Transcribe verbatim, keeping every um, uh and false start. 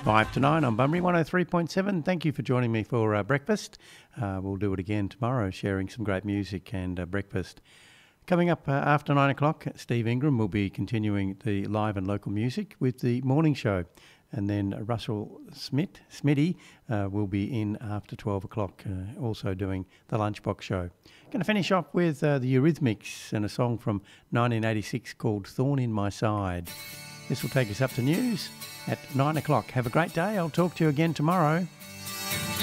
five to nine on Bunbury one oh three point seven. Thank you for joining me for uh, breakfast. Uh, we'll do it again tomorrow, sharing some great music and uh, breakfast. Coming up uh, after nine o'clock, Steve Ingram will be continuing the live and local music with the morning show. And then Russell Smith, Smitty uh, will be in after twelve o'clock, uh, also doing the Lunchbox show. Going to finish off with uh, the Eurythmics and a song from nineteen eighty-six called Thorn in My Side. This will take us up to news at nine o'clock. Have a great day. I'll talk to you again tomorrow.